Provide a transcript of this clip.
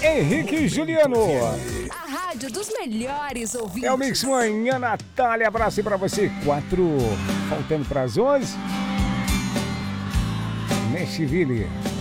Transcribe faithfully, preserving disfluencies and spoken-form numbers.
Henrique e Juliano. A rádio dos melhores ouvintes. É o Mix Manhã, Natália. Abraço aí pra você. Quatro, faltando pras onze. Nashville.